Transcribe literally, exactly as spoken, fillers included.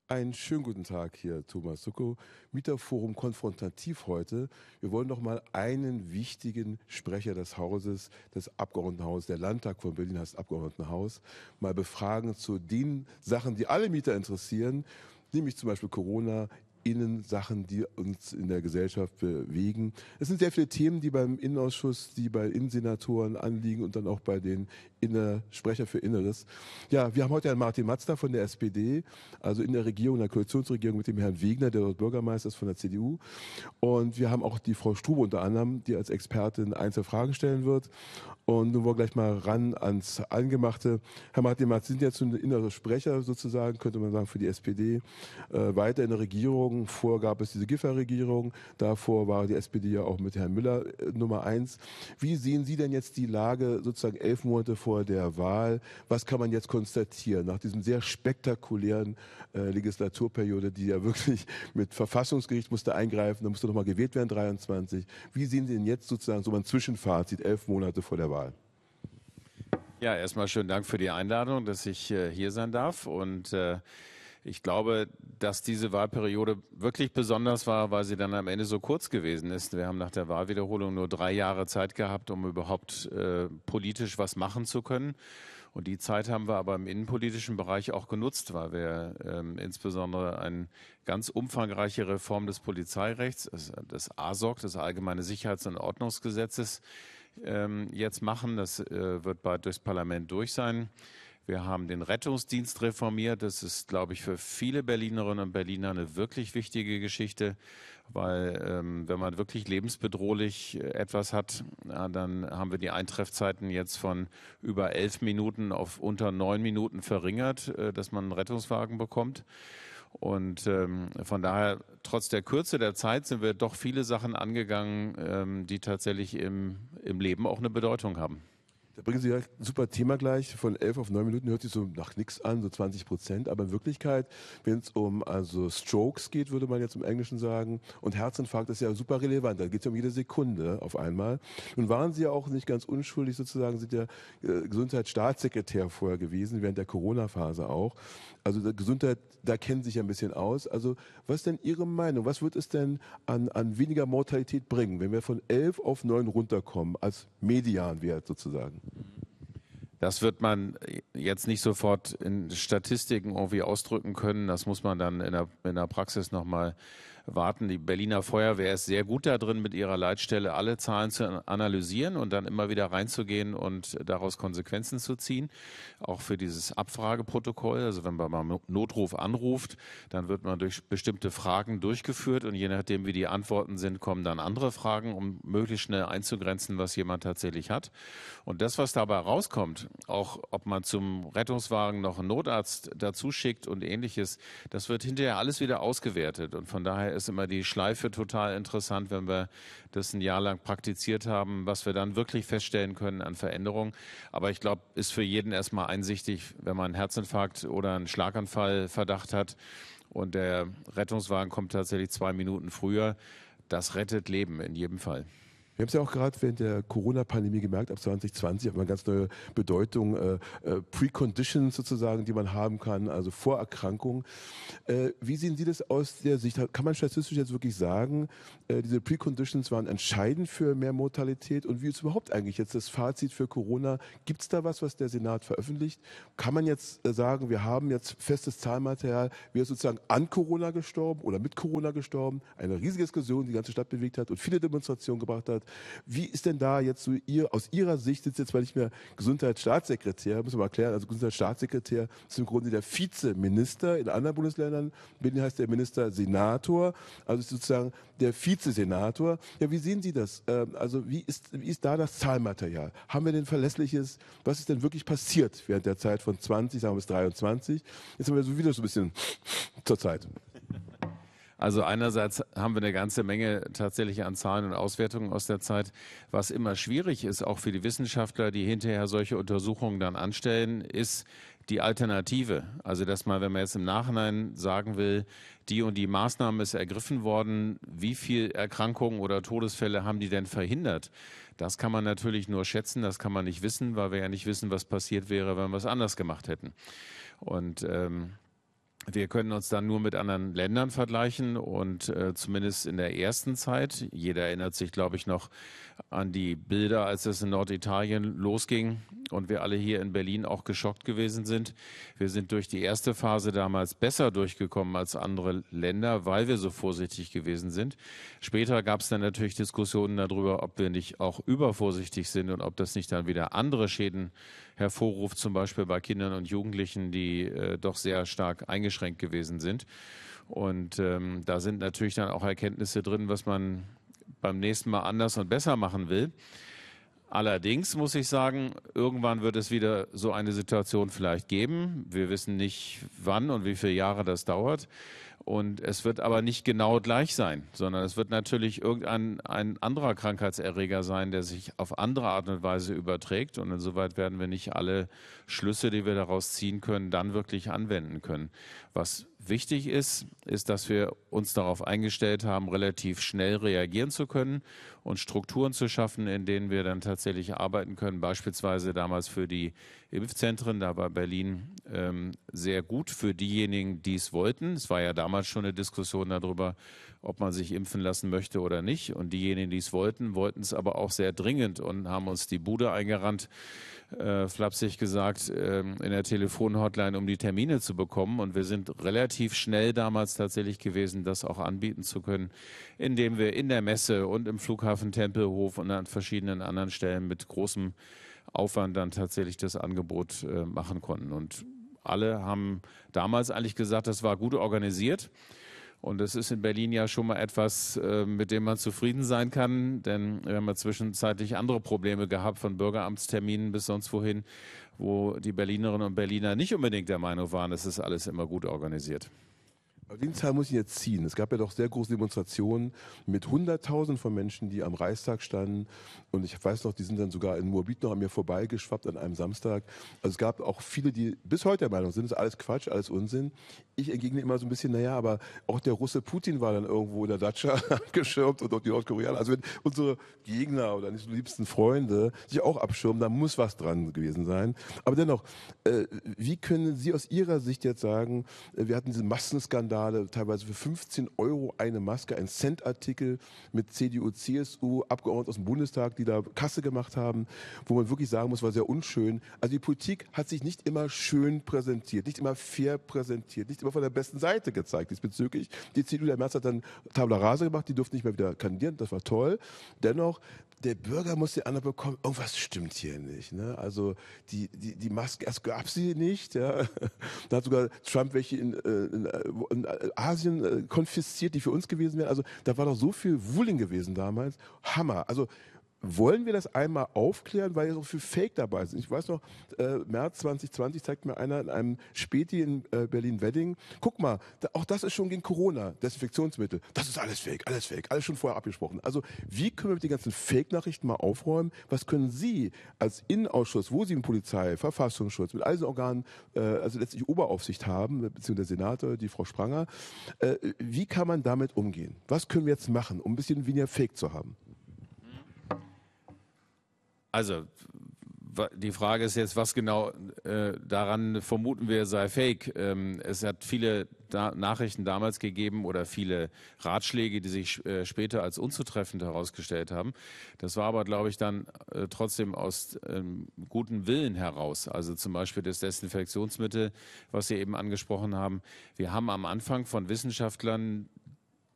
Einen schönen guten Tag hier, Thomas Suckow, Mieterforum Konfrontativ heute. Wir wollen noch mal einen wichtigen Sprecher des Hauses, des Abgeordnetenhauses, der Landtag von Berlin heißt Abgeordnetenhaus, mal befragen zu den Sachen, die alle Mieter interessieren, nämlich zum Beispiel Corona, Innensachen, die uns in der Gesellschaft bewegen. Es sind sehr viele Themen, die beim Innenausschuss, die bei Innensenatoren anliegen und dann auch bei den Inner Sprecher für Inneres. Ja, wir haben heute Herrn Martin Matzda von der S P D, also in der Regierung, in der Koalitionsregierung mit dem Herrn Wegner, der dort Bürgermeister ist von der C D U. Und wir haben auch die Frau Strube unter anderem, die als Expertin einzelne Fragen stellen wird. Und nun wollen wir gleich mal ran ans Angemachte. Herr Martin Matzda, Sie sind jetzt ein innerer Sprecher sozusagen, könnte man sagen, für die S P D. Äh, weiter in der Regierung. Vorher gab es diese Giffer-Regierung. Davor war die S P D ja auch mit Herrn Müller äh, Nummer eins. Wie sehen Sie denn jetzt die Lage sozusagen elf Monate vor der Wahl? Was kann man jetzt konstatieren nach diesem sehr spektakulären äh, Legislaturperiode, die ja wirklich mit Verfassungsgericht musste eingreifen, da musste nochmal gewählt werden, dreiundzwanzig. Wie sehen Sie denn jetzt sozusagen so ein Zwischenfazit, elf Monate vor der Wahl? Ja, erstmal schönen Dank für die Einladung, dass ich äh, hier sein darf. Und äh, ich glaube, dass diese Wahlperiode wirklich besonders war, weil sie dann am Ende so kurz gewesen ist. Wir haben nach der Wahlwiederholung nur drei Jahre Zeit gehabt, um überhaupt äh, politisch was machen zu können. Und die Zeit haben wir aber im innenpolitischen Bereich auch genutzt, weil wir ähm, insbesondere eine ganz umfangreiche Reform des Polizeirechts, des A S O K, des Allgemeine Sicherheits- und Ordnungsgesetzes, ähm, jetzt machen. Das äh, wird bald durchs Parlament durch sein. Wir haben den Rettungsdienst reformiert. Das ist, glaube ich, für viele Berlinerinnen und Berliner eine wirklich wichtige Geschichte, weil ähm, wenn man wirklich lebensbedrohlich etwas hat, ja, dann haben wir die Eintreffzeiten jetzt von über elf Minuten auf unter neun Minuten verringert, äh, dass man einen Rettungswagen bekommt. Und ähm, von daher, trotz der Kürze der Zeit, sind wir doch viele Sachen angegangen, ähm, die tatsächlich im, im Leben auch eine Bedeutung haben. Da bringen Sie ja ein super Thema gleich. Von elf auf neun Minuten hört sich so nach nichts an, so zwanzig Prozent. Aber in Wirklichkeit, wenn es um also Strokes geht, würde man jetzt im Englischen sagen, und Herzinfarkt ist ja super relevant. Da geht es ja um jede Sekunde auf einmal. Nun waren Sie ja auch nicht ganz unschuldig sozusagen, sind ja äh, Gesundheitsstaatssekretär vorher gewesen, während der Corona-Phase auch. Also der Gesundheit, da kennen Sie sich ja ein bisschen aus. Also was ist denn Ihre Meinung? Was wird es denn an, an weniger Mortalität bringen, wenn wir von elf auf neun runterkommen, als Medianwert sozusagen? Das wird man jetzt nicht sofort in Statistiken irgendwie ausdrücken können. Das muss man dann in der, in der Praxis nochmal warten. Die Berliner Feuerwehr ist sehr gut da drin, mit ihrer Leitstelle alle Zahlen zu analysieren und dann immer wieder reinzugehen und daraus Konsequenzen zu ziehen. Auch für dieses Abfrageprotokoll. Also wenn man beim Notruf anruft, dann wird man durch bestimmte Fragen durchgeführt und je nachdem, wie die Antworten sind, kommen dann andere Fragen, um möglichst schnell einzugrenzen, was jemand tatsächlich hat. Und das, was dabei rauskommt, auch ob man zum Rettungswagen noch einen Notarzt dazu schickt und ähnliches, das wird hinterher alles wieder ausgewertet. Und von daher ist immer die Schleife total interessant, wenn wir das ein Jahr lang praktiziert haben, was wir dann wirklich feststellen können an Veränderungen. Aber ich glaube, ist für jeden erstmal einsichtig, wenn man einen Herzinfarkt oder einen Schlaganfall Verdacht hat und der Rettungswagen kommt tatsächlich zwei Minuten früher. Das rettet Leben in jedem Fall. Wir haben es ja auch gerade während der Corona-Pandemie gemerkt, ab zwanzig zwanzig hat man ganz neue Bedeutung, äh, äh, Preconditions sozusagen, die man haben kann, also Vorerkrankungen. Äh, wie sehen Sie das aus der Sicht? Kann man statistisch jetzt wirklich sagen, äh, diese Preconditions waren entscheidend für mehr Mortalität? Und wie ist überhaupt eigentlich jetzt das Fazit für Corona? Gibt es da was, was der Senat veröffentlicht? Kann man jetzt äh, sagen, wir haben jetzt festes Zahlmaterial, wer ist sozusagen an Corona gestorben oder mit Corona gestorben? Eine riesige Diskussion, die die ganze Stadt bewegt hat und viele Demonstrationen gebracht hat. Wie ist denn da jetzt so ihr, aus Ihrer Sicht, sitzt jetzt zwar nicht mehr Gesundheitsstaatssekretär, muss man mal erklären, also Gesundheitsstaatssekretär ist im Grunde der Vizeminister in anderen Bundesländern, in Berlin heißt der Minister Senator, also ist sozusagen der Vizesenator. Ja, wie sehen Sie das? Also wie ist, wie ist da das Zahlmaterial? Haben wir denn verlässliches, was ist denn wirklich passiert während der Zeit von zwanzig, sagen wir bis dreiundzwanzig? Jetzt haben wir so wieder so ein bisschen zur Zeit. Also einerseits haben wir eine ganze Menge tatsächlich an Zahlen und Auswertungen aus der Zeit. Was immer schwierig ist, auch für die Wissenschaftler, die hinterher solche Untersuchungen dann anstellen, ist die Alternative. Also dass man, wenn man jetzt im Nachhinein sagen will, die und die Maßnahme ist ergriffen worden, wie viel Erkrankungen oder Todesfälle haben die denn verhindert? Das kann man natürlich nur schätzen, das kann man nicht wissen, weil wir ja nicht wissen, was passiert wäre, wenn wir es anders gemacht hätten. Und ähm, Wir können uns dann nur mit anderen Ländern vergleichen und äh, zumindest in der ersten Zeit, jeder erinnert sich, glaube ich, noch an die Bilder, als es in Norditalien losging und wir alle hier in Berlin auch geschockt gewesen sind. Wir sind durch die erste Phase damals besser durchgekommen als andere Länder, weil wir so vorsichtig gewesen sind. Später gab es dann natürlich Diskussionen darüber, ob wir nicht auch übervorsichtig sind und ob das nicht dann wieder andere Schäden hervorruft, zum Beispiel bei Kindern und Jugendlichen, die äh, doch sehr stark eingeschränkt gewesen sind. Und ähm, da sind natürlich dann auch Erkenntnisse drin, was man beim nächsten Mal anders und besser machen will. Allerdings muss ich sagen, irgendwann wird es wieder so eine Situation vielleicht geben. Wir wissen nicht, wann und wie viele Jahre das dauert. Und es wird aber nicht genau gleich sein, sondern es wird natürlich irgendein ein anderer Krankheitserreger sein, der sich auf andere Art und Weise überträgt. Und insoweit werden wir nicht alle Schlüsse, die wir daraus ziehen können, dann wirklich anwenden können. Was wichtig ist, ist, dass wir uns darauf eingestellt haben, relativ schnell reagieren zu können und Strukturen zu schaffen, in denen wir dann tatsächlich arbeiten können. Beispielsweise damals für die Impfzentren, da war Berlin ähm, sehr gut für diejenigen, die es wollten. Es war ja damals schon eine Diskussion darüber, ob man sich impfen lassen möchte oder nicht. Und diejenigen, die es wollten, wollten es aber auch sehr dringend und haben uns die Bude eingerannt, äh, flapsig gesagt, äh, in der Telefonhotline, um die Termine zu bekommen. Und wir sind relativ schnell damals tatsächlich gewesen, das auch anbieten zu können, indem wir in der Messe und im Flughafen Tempelhof und an verschiedenen anderen Stellen mit großem Aufwand dann tatsächlich das Angebot äh, machen konnten. Und alle haben damals eigentlich gesagt, das war gut organisiert. Und das ist in Berlin ja schon mal etwas, äh, mit dem man zufrieden sein kann, denn wir haben ja zwischenzeitlich andere Probleme gehabt, von Bürgeramtsterminen bis sonst wohin, wo die Berlinerinnen und Berliner nicht unbedingt der Meinung waren, es ist alles immer gut organisiert. Aber den Zahl muss ich jetzt ziehen. Es gab ja doch sehr große Demonstrationen mit Hunderttausenden von Menschen, die am Reichstag standen. Und ich weiß noch, die sind dann sogar in Moabit noch an mir vorbeigeschwappt an einem Samstag. Also es gab auch viele, die bis heute der Meinung sind, es ist alles Quatsch, alles Unsinn. Ich entgegne immer so ein bisschen, naja, aber auch der Russe Putin war dann irgendwo in der Datscha abgeschirmt und auch die Nordkoreaner. Also wenn unsere Gegner oder nicht so liebsten Freunde sich auch abschirmen, da muss was dran gewesen sein. Aber dennoch, äh, wie können Sie aus Ihrer Sicht jetzt sagen, äh, wir hatten diese Massenskandale, teilweise für fünfzehn Euro eine Maske, ein Cent-Artikel mit C D U, C S U, Abgeordneten aus dem Bundestag, die da Kasse gemacht haben, wo man wirklich sagen muss, war sehr unschön. Also die Politik hat sich nicht immer schön präsentiert, nicht immer fair präsentiert, nicht immer von der besten Seite gezeigt diesbezüglich. Die C D U, der Merz hat dann Tabula Rasa gemacht, die durften nicht mehr wieder kandidieren, das war toll. Dennoch, der Bürger muss den Eindruck bekommen, irgendwas stimmt hier nicht. Ne? Also die, die, die Maske, erst gab sie nicht. Ja? Da hat sogar Trump welche in, in, in Asien konfisziert, die für uns gewesen wären. Also da war doch so viel Wuling gewesen damals. Hammer. Also wollen wir das einmal aufklären, weil ja so viel Fake dabei sind. Ich weiß noch, äh, März zwanzig zwanzig zeigt mir einer in einem Späti in äh, Berlin-Wedding, guck mal, da, auch das ist schon gegen Corona, Desinfektionsmittel. Das ist alles Fake, alles Fake, alles schon vorher abgesprochen. Also wie können wir mit den ganzen Fake-Nachrichten mal aufräumen? Was können Sie als Innenausschuss, wo Sie mit Polizei, Verfassungsschutz, mit all diesen Organen, äh, also letztlich Oberaufsicht haben, beziehungsweise der Senator, die Frau Spranger, äh, wie kann man damit umgehen? Was können wir jetzt machen, um ein bisschen weniger Fake zu haben? Also die Frage ist jetzt, was genau äh, daran vermuten wir sei fake. Ähm, es hat viele da Nachrichten damals gegeben oder viele Ratschläge, die sich äh, später als unzutreffend herausgestellt haben. Das war aber, glaube ich, dann äh, trotzdem aus ähm, gutem Willen heraus. Also zum Beispiel das Desinfektionsmittel, was Sie eben angesprochen haben. Wir haben am Anfang von Wissenschaftlern